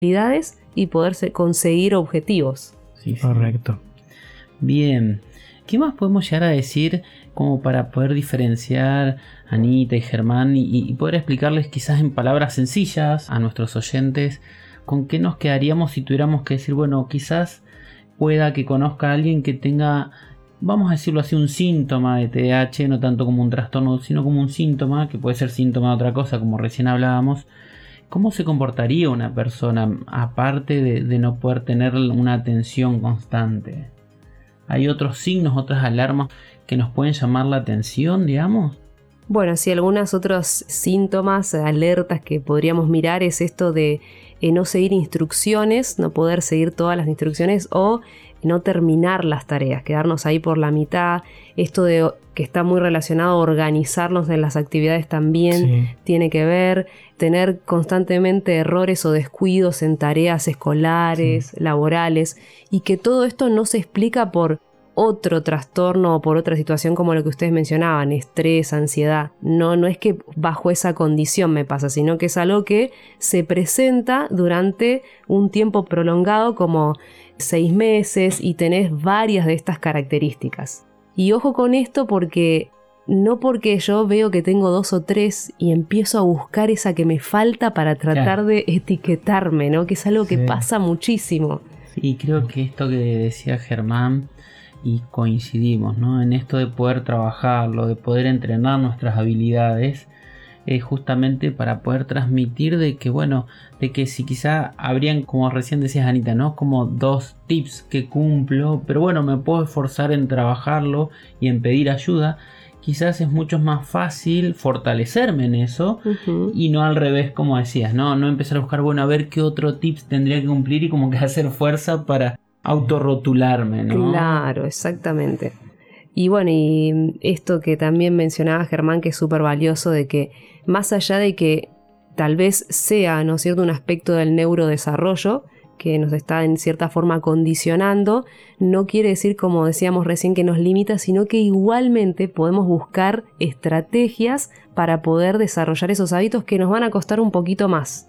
habilidades y poder conseguir objetivos. Sí, correcto. Bien. ¿Qué más podemos llegar a decir como para poder diferenciar a Anita y Germán y poder explicarles quizás en palabras sencillas a nuestros oyentes con qué nos quedaríamos si tuviéramos que decir, bueno, quizás pueda que conozca a alguien que tenga, vamos a decirlo así, un síntoma de TDAH, no tanto como un trastorno, sino como un síntoma, que puede ser síntoma de otra cosa, como recién hablábamos? ¿Cómo se comportaría una persona aparte de no poder tener una atención constante? ¿Hay otros signos, otras alarmas que nos pueden llamar la atención, digamos? Bueno, sí, algunos otros síntomas, alertas que podríamos mirar es esto de no seguir instrucciones, no poder seguir todas las instrucciones o no terminar las tareas, quedarnos ahí por la mitad. Esto de que está muy relacionado a organizarnos en las actividades también tiene que ver, tener constantemente errores o descuidos en tareas escolares, laborales, y que todo esto no se explica por otro trastorno o por otra situación como lo que ustedes mencionaban, estrés, ansiedad. No es que bajo esa condición me pasa, sino que es algo que se presenta durante un tiempo prolongado como 6 meses y tenés varias de estas características. Y ojo con esto porque no porque yo veo que tengo 2 o 3 y empiezo a buscar esa que me falta para tratar de etiquetarme, ¿no? Que es algo que pasa muchísimo. Sí, creo que esto que decía Germán, y coincidimos, ¿no? En esto de poder trabajarlo, de poder entrenar nuestras habilidades, justamente para poder transmitir de que, bueno, de que si quizá habrían, como recién decías Anita, ¿no? Como 2 tips que cumplo, pero bueno, me puedo esforzar en trabajarlo y en pedir ayuda. Quizás es mucho más fácil fortalecerme en eso y no al revés, como decías, ¿no? No empezar a buscar, bueno, a ver qué otro tips tendría que cumplir y como que hacer fuerza para autorrotularme, ¿no? Claro, exactamente. Y bueno, y esto que también mencionaba Germán, que es súper valioso, de que más allá de que tal vez sea, ¿no es cierto?, un aspecto del neurodesarrollo que nos está en cierta forma condicionando, no quiere decir, como decíamos recién, que nos limita, sino que igualmente podemos buscar estrategias para poder desarrollar esos hábitos que nos van a costar un poquito más.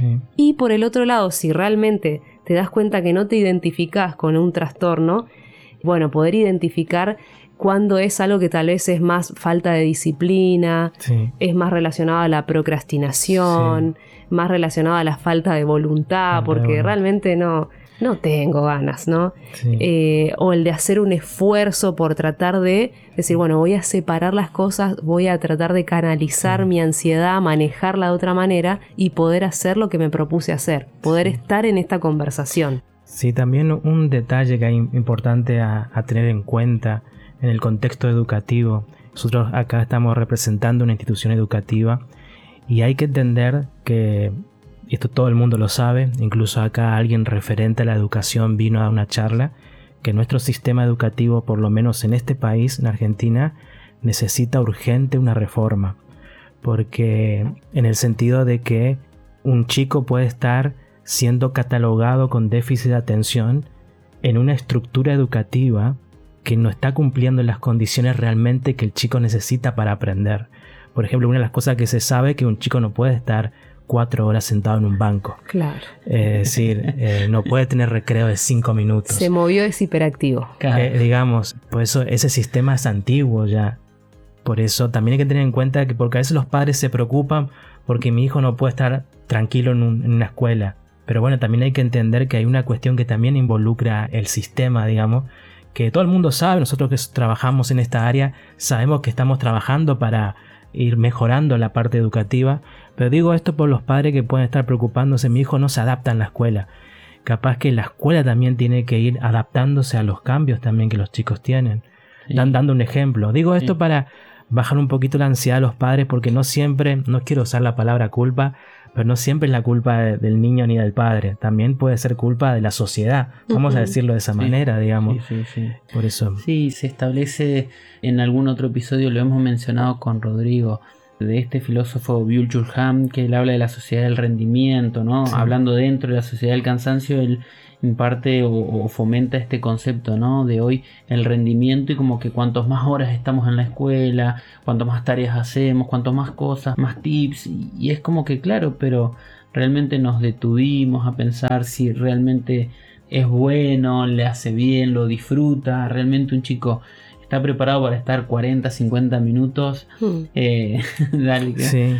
Y por el otro lado, si realmente te das cuenta que no te identificás con un trastorno, bueno, poder identificar cuando es algo que tal vez es más falta de disciplina, es más relacionado a la procrastinación, más relacionado a la falta de voluntad, porque realmente no tengo ganas, ¿no? O el de hacer un esfuerzo por tratar de decir, bueno, voy a separar las cosas, voy a tratar de canalizar mi ansiedad, manejarla de otra manera y poder hacer lo que me propuse hacer, poder estar en esta conversación. Sí, también un detalle que es importante a tener en cuenta en el contexto educativo. Nosotros acá estamos representando una institución educativa y hay que entender que, y esto todo el mundo lo sabe, incluso acá alguien referente a la educación vino a dar una charla, que nuestro sistema educativo, por lo menos en este país, en Argentina, necesita urgente una reforma. Porque en el sentido de que un chico puede estar siendo catalogado con déficit de atención en una estructura educativa que no está cumpliendo las condiciones realmente que el chico necesita para aprender. Por ejemplo, una de las cosas que se sabe es que un chico no puede estar 4 horas sentado en un banco. Claro. Es decir, no puede tener recreo de 5 minutos. Se movió, es hiperactivo. Digamos, por eso ese sistema es antiguo ya. Por eso también hay que tener en cuenta que porque a veces los padres se preocupan porque mi hijo no puede estar tranquilo en una escuela. Pero bueno, también hay que entender que hay una cuestión que también involucra el sistema, digamos, que todo el mundo sabe. Nosotros que trabajamos en esta área sabemos que estamos trabajando para ir mejorando la parte educativa, pero digo esto por los padres que pueden estar preocupándose, mi hijo no se adapta en la escuela. Capaz que la escuela también tiene que ir adaptándose a los cambios también que los chicos tienen. Dando un ejemplo. Digo esto para bajar un poquito la ansiedad de los padres, porque no siempre, no quiero usar la palabra culpa, pero no siempre es la culpa del niño ni del padre. También puede ser culpa de la sociedad. Vamos a decirlo de esa manera, digamos. Por eso. Sí, se establece, en algún otro episodio lo hemos mencionado con Rodrigo, de este filósofo Byung-Chul Han, que él habla de la sociedad del rendimiento, ¿no? Hablando dentro de la sociedad del cansancio, él imparte o fomenta este concepto, ¿no? De hoy el rendimiento, y como que cuantos más horas estamos en la escuela, cuanto más tareas hacemos, cuanto más cosas, más tips, y es como que claro, pero realmente nos detuvimos a pensar si realmente es bueno, le hace bien, lo disfruta, realmente un chico está preparado para estar 40, 50 minutos. Dale,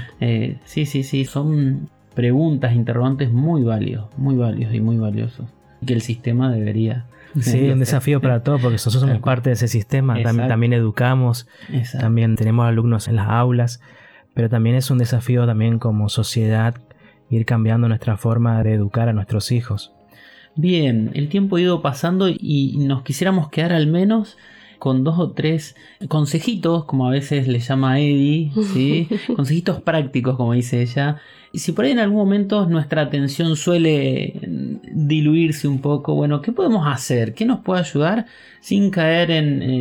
sí, son preguntas, interrogantes muy válidos y muy valiosos. Que el sistema debería... Sí, un desafío para todos, porque nosotros somos parte de ese sistema. También educamos, también tenemos alumnos en las aulas, pero también es un desafío también como sociedad ir cambiando nuestra forma de educar a nuestros hijos. Bien, el tiempo ha ido pasando y nos quisiéramos quedar al menos con 2 o 3 consejitos, como a veces le llama Eddie, ¿sí? Consejitos prácticos, como dice ella. Y si por ahí en algún momento nuestra atención suele diluirse un poco, bueno, ¿qué podemos hacer? ¿Qué nos puede ayudar sin caer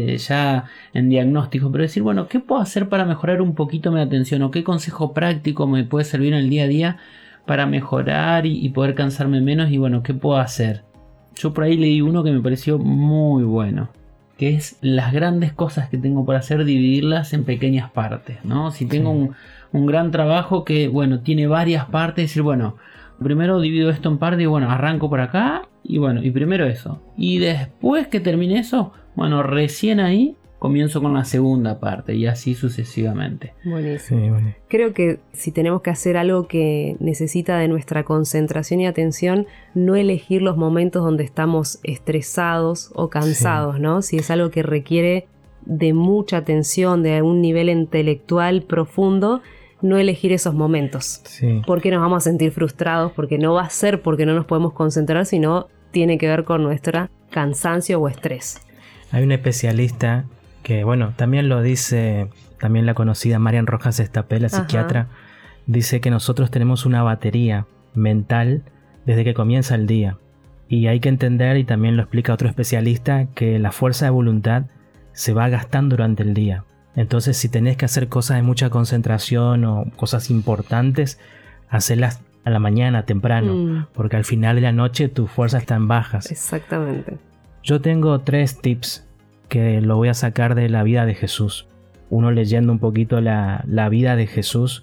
ya en diagnósticos? Pero decir, bueno, ¿qué puedo hacer para mejorar un poquito mi atención? ¿O qué consejo práctico me puede servir en el día a día para mejorar y poder cansarme menos? Y bueno, ¿qué puedo hacer? Yo por ahí leí uno que me pareció muy bueno, que es las grandes cosas que tengo por hacer, dividirlas en pequeñas partes, ¿no? Si tengo un gran trabajo que, bueno, tiene varias partes, decir, bueno, primero divido esto en partes y, bueno, arranco por acá y, bueno, y primero eso. Y después que termine eso, bueno, recién ahí comienzo con la segunda parte y así sucesivamente. Buenísimo. Sí, bueno. Creo que si tenemos que hacer algo que necesita de nuestra concentración y atención, no elegir los momentos donde estamos estresados o cansados, ¿no? Si es algo que requiere de mucha atención, de un nivel intelectual profundo, no elegir esos momentos. Sí. Porque nos vamos a sentir frustrados, porque no va a ser porque no nos podemos concentrar, sino tiene que ver con nuestro cansancio o estrés. Hay un especialista que, bueno, también lo dice, también la conocida Marian Rojas Estapé, la psiquiatra, dice que nosotros tenemos una batería mental desde que comienza el día. Y hay que entender, y también lo explica otro especialista, que la fuerza de voluntad se va gastando durante el día. Entonces, si tenés que hacer cosas de mucha concentración o cosas importantes, hacerlas a la mañana, temprano, porque al final de la noche tu fuerza está en bajas. Exactamente. Yo tengo 3 tips que lo voy a sacar de la vida de Jesús. Uno, leyendo un poquito la vida de Jesús,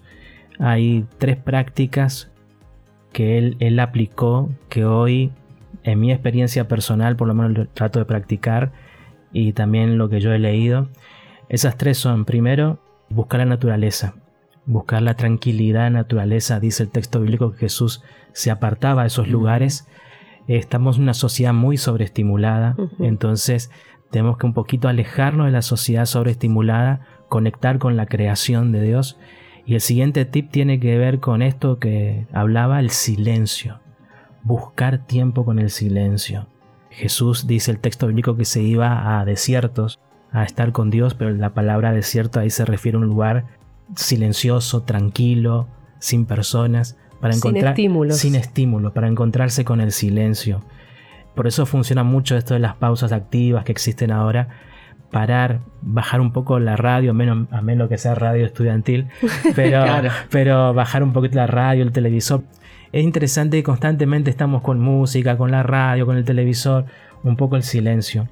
hay 3 prácticas que él aplicó, que hoy, en mi experiencia personal, por lo menos lo trato de practicar, y también lo que yo he leído. Esas 3 son, primero, buscar la naturaleza, buscar la tranquilidad, naturaleza. Dice el texto bíblico que Jesús se apartaba de esos lugares. Estamos en una sociedad muy sobreestimulada, entonces tenemos que un poquito alejarnos de la sociedad sobreestimulada, conectar con la creación de Dios. Y el siguiente tip tiene que ver con esto que hablaba, el silencio. Buscar tiempo con el silencio. Jesús, dice el texto bíblico, que se iba a desiertos a estar con Dios, pero la palabra desierto ahí se refiere a un lugar silencioso, tranquilo, sin personas, para encontrar, sin estímulo, para encontrarse con el silencio. Por eso funciona mucho esto de las pausas activas que existen ahora. Parar, bajar un poco la radio, a menos que sea radio estudiantil, pero, claro, pero bajar un poquito la radio, el televisor. Es interesante que constantemente estamos con música, con la radio, con el televisor, un poco el silencio.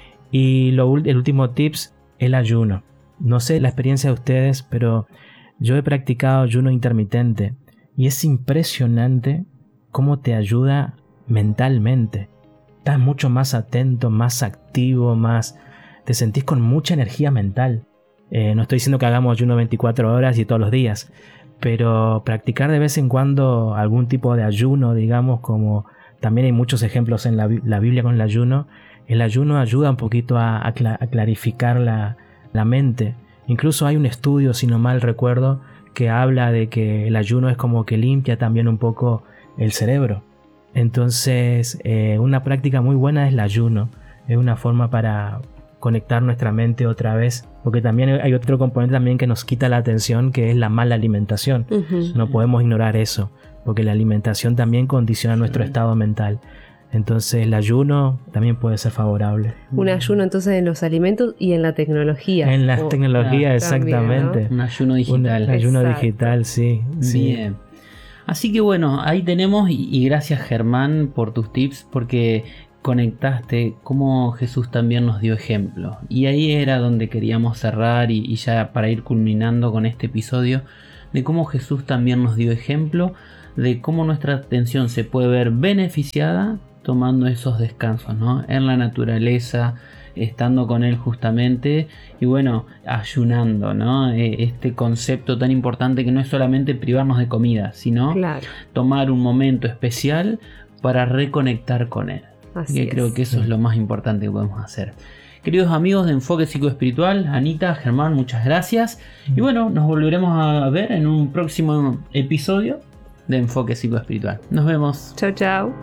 Y el último tips, el ayuno. No sé la experiencia de ustedes, pero yo he practicado ayuno intermitente y es impresionante cómo te ayuda mentalmente. Estás mucho más atento, más activo, te sentís con mucha energía mental. No estoy diciendo que hagamos ayuno 24 horas y todos los días, pero practicar de vez en cuando algún tipo de ayuno, digamos, como también hay muchos ejemplos en la Biblia con el ayuno. El ayuno ayuda un poquito a clarificar la mente. Incluso hay un estudio, si no mal recuerdo, que habla de que el ayuno es como que limpia también un poco el cerebro. Entonces, una práctica muy buena es el ayuno. Es una forma para conectar nuestra mente otra vez, porque también hay otro componente también que nos quita la atención, que es la mala alimentación. No podemos ignorar eso, porque la alimentación también condiciona nuestro estado mental. Entonces el ayuno también puede ser favorable. Un ayuno entonces en los alimentos y en la tecnología. En las tecnologías, exactamente. También, ¿no? Un ayuno digital. Un ayuno digital, sí. Bien. Así que bueno, ahí tenemos, y gracias Germán por tus tips, porque conectaste cómo Jesús también nos dio ejemplo. Y ahí era donde queríamos cerrar y ya para ir culminando con este episodio, de cómo Jesús también nos dio ejemplo de cómo nuestra atención se puede ver beneficiada tomando esos descansos, ¿no? En la naturaleza, estando con él justamente, y bueno, ayunando, ¿no? Este concepto tan importante que no es solamente privarnos de comida, sino tomar un momento especial para reconectar con él. Y creo que eso es lo más importante que podemos hacer. Queridos amigos de Enfoque Psicoespiritual, Anita, Germán, muchas gracias. Y bueno, nos volveremos a ver en un próximo episodio de Enfoque Psicoespiritual. Nos vemos. Chau, chau.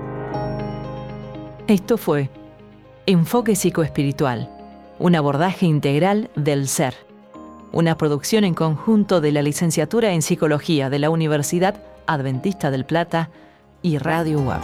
Esto fue Enfoque Psicoespiritual, un abordaje integral del ser. Una producción en conjunto de la Licenciatura en Psicología de la Universidad Adventista del Plata y Radio UAP.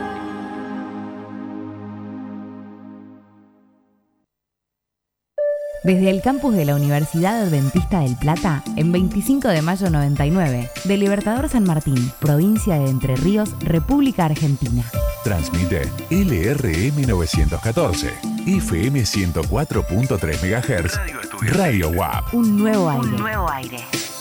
Desde el campus de la Universidad Adventista del Plata, en 25 de mayo 99, de Libertador San Martín, provincia de Entre Ríos, República Argentina. Transmite LRM 914, FM 104.3 MHz, Radio UAP. Un nuevo aire.